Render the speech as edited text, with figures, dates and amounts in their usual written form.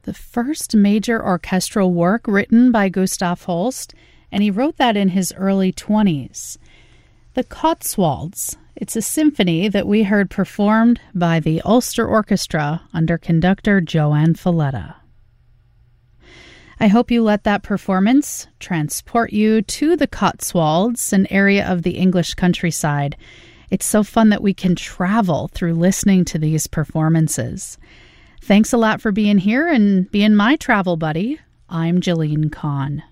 the first major orchestral work written by Gustav Holst, and he wrote that in his early 20s. The Cotswolds. It's a symphony that we heard performed by the Ulster Orchestra under conductor Joanne Falletta. I hope you let that performance transport you to the Cotswolds, an area of the English countryside. It's so fun that we can travel through listening to these performances. Thanks a lot for being here and being my travel buddy. I'm Jillian Kahn.